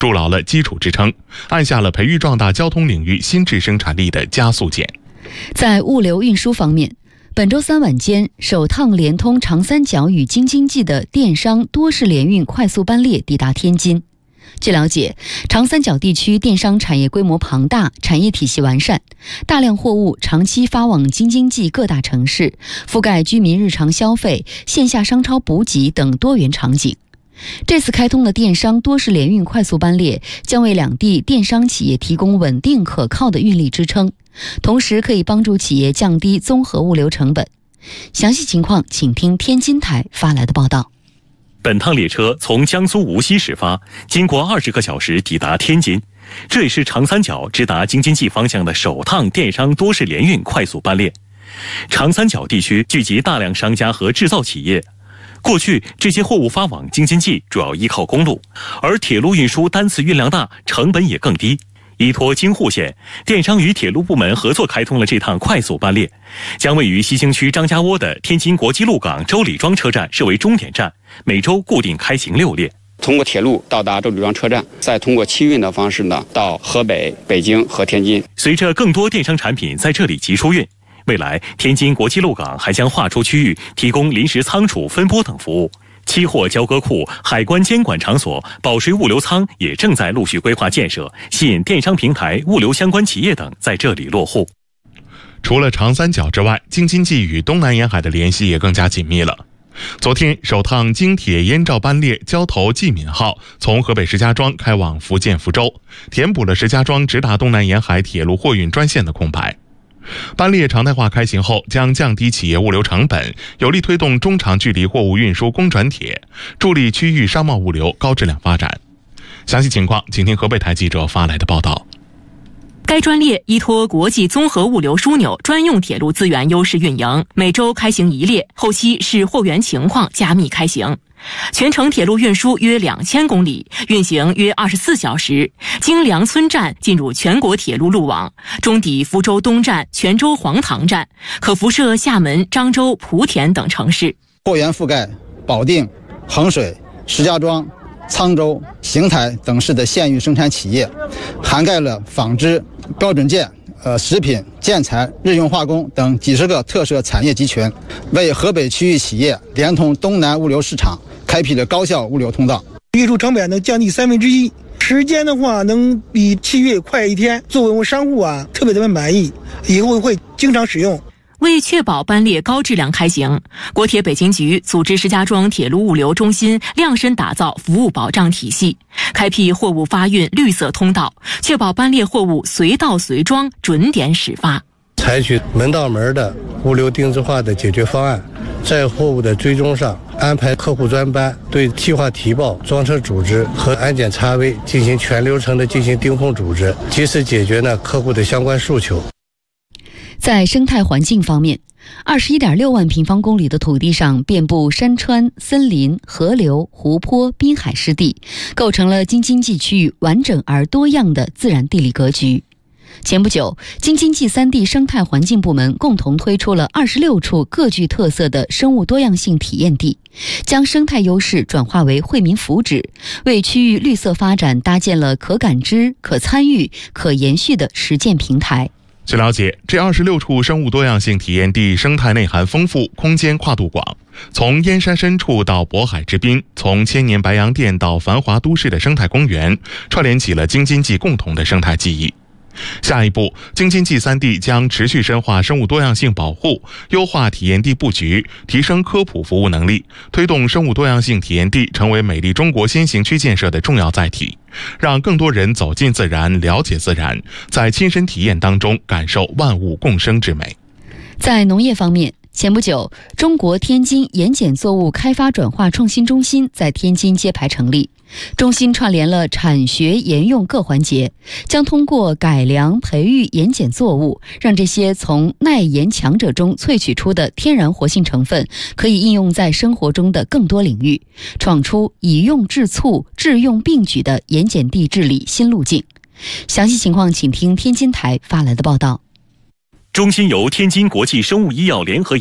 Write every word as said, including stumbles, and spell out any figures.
筑牢了基础支撑，按下了培育壮大交通领域新质生产力的加速键。 在物流运输方面，本周三晚间，首趟连通长三角与京津冀的电商多式联运快速班列抵达天津。据了解，长三角地区电商产业规模庞大，产业体系完善，大量货物长期发往京津冀各大城市，覆盖居民日常消费、线下商超补给等多元场景。这次开通的电商多式联运快速班列将为两地电商企业提供稳定可靠的运力支撑，同时可以帮助企业降低综合物流成本。详细情况请听天津台发来的报道。 本趟列车从江苏无锡始发，经过二十个小时抵达天津，这也是长三角直达京津冀方向的首趟电商多式联运快速班列。长三角地区聚集大量商家和制造企业，过去这些货物发往京津冀主要依靠公路，而铁路运输单次运量大，成本也更低。依托京沪线，电商与铁路部门合作开通了这趟快速班列，将位于西兴区张家窝的天津国际鹿港周李庄车站设为终点站，每周固定开行六列。 通过铁路到达周李庄车站，再通过汽运的方式呢，到河北、北京和天津。 随着更多电商产品在这里集疏运，未来天津国际鹿港还将划出区域，提供临时仓储分拨等服务。期货交割库、海关监管场所、保税物流仓也正在陆续规划建设，吸引电商平台、物流相关企业等在这里落户。 除了长三角之外，京津冀与东南沿海的联系也更加紧密了。昨天，首趟京铁燕赵班列交投济闽号从河北石家庄开往福建福州，填补了石家庄直达东南沿海铁路货运专线的空白。班列常态化开行后，将降低企业物流成本，有力推动中长距离货物运输公转铁，助力区域商贸物流高质量发展。详细情况，请听河北台记者发来的报道。 该专列依托国际综合物流枢纽专用铁路资源优势运营，每周开行一列，后期视货源情况加密开行。全程铁路运输约两千公里，运行约二十四小时，经梁村站进入全国铁路路网，终抵福州东站、泉州黄塘站，可辐射厦门、漳州、莆田等城市。 货源覆盖保定、衡水、石家庄、沧州、邢台等市的县域生产企业，涵盖了纺织、标准件、呃食品、建材、日用化工等几十个特色产业集群，为河北区域企业连通东南物流市场开辟了高效物流通道， 运输成本能降低三分之一，时间的话能比汽运快一天。作为我们商户啊，特别特别满意，以后会经常使用。 为确保班列高质量开行，国铁北京局组织石家庄铁路物流中心量身打造服务保障体系，开辟货物发运绿色通道，确保班列货物随到随装，准点始发。 采取门到门的物流定制化的解决方案，在货物的追踪上安排客户专班，对计划提报、装车组织和安检查微进行全流程的进行盯控组织，及时解决呢客户的相关诉求。 在生态环境方面， 二十一点六万平方公里的土地上遍布山川、森林、河流、湖泊、滨海湿地，构成了京津冀区域完整而多样的自然地理格局。前不久，京津冀三地生态环境部门共同推出了二十六处各具特色的生物多样性体验地，将生态优势转化为惠民福祉，为区域绿色发展搭建了可感知、可参与、可延续的实践平台。 据了解，这二十六处生物多样性体验地生态内涵丰富，空间跨度广，从燕山深处到渤海之滨，从千年白洋淀到繁华都市的生态公园，串联起了京津冀共同的生态记忆。下一步，京津冀三地将持续深化生物多样性保护，优化体验地布局，提升科普服务能力，推动生物多样性体验地成为美丽中国先行区建设的重要载体，让更多人走进自然，了解自然，在亲身体验当中感受万物共生之美。 在农业方面，前不久，中国天津盐碱作物开发转化创新中心在天津揭牌成立。中心串联了产学研用各环节，将通过改良培育盐碱作物，让这些从耐盐强者中萃取出的天然活性成分可以应用在生活中的更多领域，闯出以用治促、治用并举的盐碱地治理新路径。详细情况请听天津台发来的报道。 中心由天津国际生物医药联合